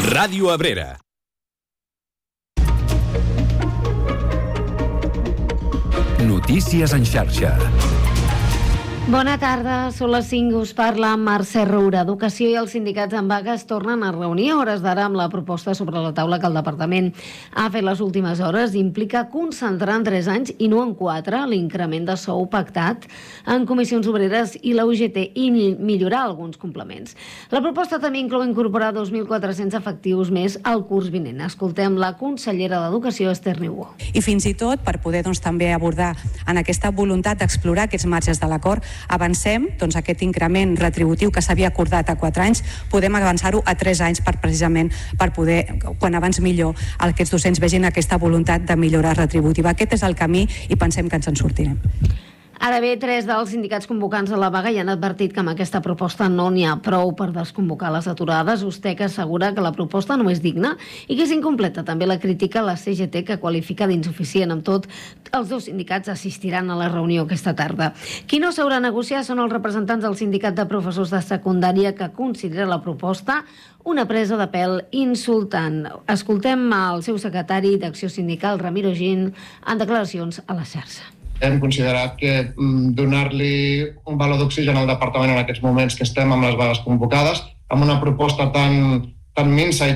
Ràdio Abrera. Notícies en xarxa. Bona tarda, són les 5, us parla Mercè Roura. Educació i els sindicats en vaga es tornen a reunir a hores d'ara amb la proposta sobre la taula que el departament ha fet les últimes hores. Implica concentrar en 3 anys i no en 4 l'increment de sou pactat en comissions obreres i la UGT i millorar alguns complements. La proposta també inclou incorporar 2.400 efectius més al curs vinent. Escoltem la consellera d'Educació, Esther Niubó. I fins i tot per poder també abordar en aquesta voluntat d'explorar aquests marges de l'acord, avancem aquest increment retributiu que s'havia acordat a 4 anys, podem avançar-ho a 3 anys precisament per poder, quan abans millor, aquests docents vegin aquesta voluntat de millora retributiva. Aquest és el camí i pensem que ens en sortirem. Ara bé, 3 dels sindicats convocants a la vaga ja han advertit que amb aquesta proposta no n'hi ha prou per desconvocar les aturades. USTEC assegura que la proposta no és digna i que és incompleta. També la crítica la CGT, que qualifica d'insuficient. Amb tot, els 2 sindicats assistiran a la reunió aquesta tarda. Qui no s'haurà negociat són els representants del sindicat de professors de secundària, que considera la proposta una presa de pèl insultant. Escoltem el seu secretari d'Acció Sindical, Ramiro Gin, en declaracions a la xarxa. Hem considerat que donar-li un valor d'oxigen al departament en aquests moments que estem amb les vagues convocades, amb una proposta tan minsa i